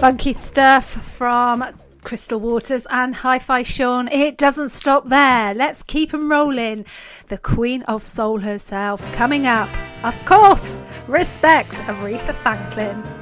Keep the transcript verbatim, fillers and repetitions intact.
Funky stuff from Crystal Waters and Hi-Fi Sean. It doesn't stop there. Let's keep 'em rolling. The Queen of Soul herself coming up. Of course, Respect, Aretha Franklin.